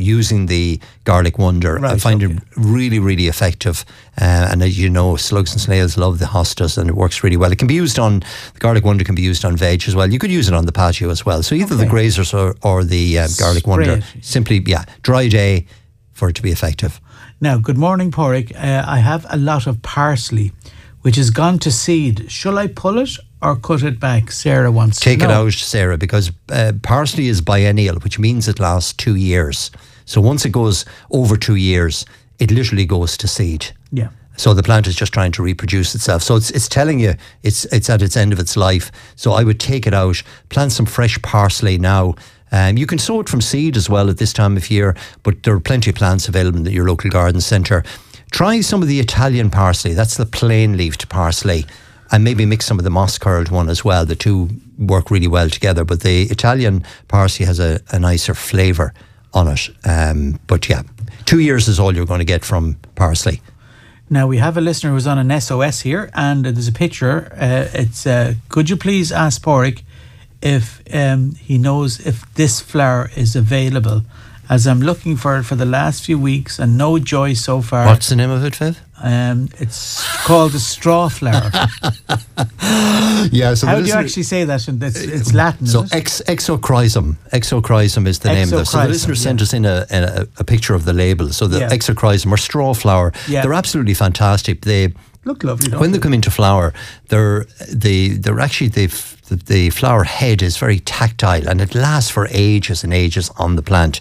using the Garlic Wonder. Right, I find it really, really effective. And as you know, slugs and snails love the hostas, and it works really well. It can be used on, the Garlic Wonder can be used on veg as well. You could use it on the patio as well. So either the grazers or the Garlic Wonder. Simply, dry day for it to be effective. Now, good morning, Pádraig. I have a lot of parsley, which has gone to seed. Shall I pull it or cut it back? Sarah wants to know. Take it out, Sarah, because parsley is biennial, which means it lasts 2 years. So once it goes over 2 years, it literally goes to seed. Yeah. So the plant is just trying to reproduce itself. So it's telling you it's at its end of its life. So I would take it out, plant some fresh parsley now. You can sow it from seed as well at this time of year, but there are plenty of plants available in your local garden centre. Try some of the Italian parsley. That's the plain-leafed parsley. And maybe mix some of the moss-curled one as well. The two work really well together. But the Italian parsley has a nicer flavour on it. But yeah, 2 years is all you're going to get from parsley. Now, we have a listener who's on an SOS here, and there's a picture. Could you please ask Pádraig if he knows if this flower is available, as I'm looking for it for the last few weeks and no joy so far. What's the name of it, Viv? It's called the straw flower. Yeah. So how do you actually say that? It's Latin. So is it? Exochryzum. Exochryzum is the name of it. So the listener sent us in a picture of the label. So the Exochryzum or straw flower. Yeah. They're absolutely fantastic. They look lovely. When they come into flower, they're actually the flower head is very tactile and it lasts for ages and ages on the plant.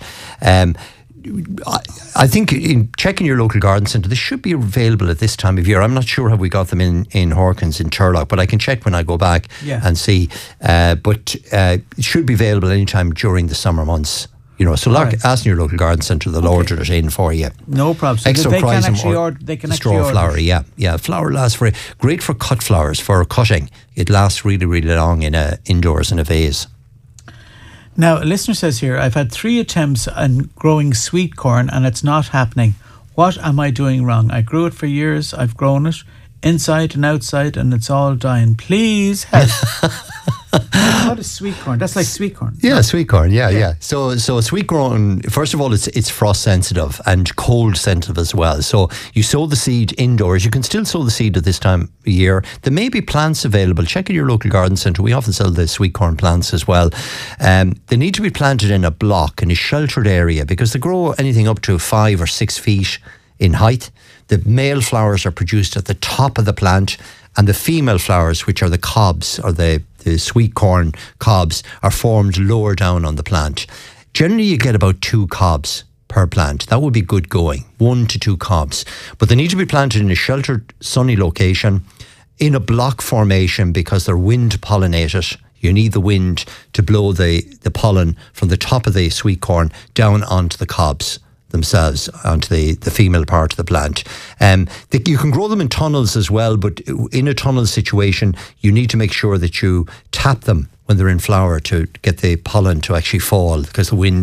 I think in checking your local garden centre, they should be available at this time of year. I'm not sure how we got them in Horkins in Turlock, but I can check when I go back and see. But it should be available anytime during the summer months. So ask your local garden centre, they'll order it in for you. No problem. So they can actually order. Straw flower, yeah. Flower lasts great for cut flowers, for cutting. It lasts really, really long indoors in a vase. Now, a listener says here, I've had 3 attempts on growing sweet corn and it's not happening. What am I doing wrong? I grew it for years. I've grown it inside and outside and it's all dying. Please help. What is sweet corn? That's like sweet corn. Yeah, sweet corn. Yeah. So sweet corn, first of all, it's frost sensitive and cold sensitive as well. So you sow the seed indoors. You can still sow the seed at this time of year. There may be plants available. Check in your local garden centre. We often sell the sweet corn plants as well. They need to be planted in a block, in a sheltered area, because they grow anything up to 5 or 6 feet in height. The male flowers are produced at the top of the plant, and the female flowers, which are the cobs or the sweet corn cobs, are formed lower down on the plant. Generally, you get about 2 cobs per plant. That would be good going, 1 to 2 cobs. But they need to be planted in a sheltered, sunny location, in a block formation, because they're wind pollinated. You need the wind to blow the pollen from the top of the sweet corn down onto the cobs themselves, onto the female part of the plant. You can grow them in tunnels as well, but in a tunnel situation, you need to make sure that you tap them when they're in flower to get the pollen to actually fall, because the wind